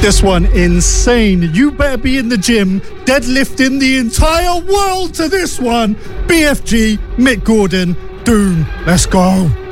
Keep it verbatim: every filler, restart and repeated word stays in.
This one, insane. You better be in the gym, deadlifting the entire world to this one. B F G, Mick Gordon, Doom. Let's go.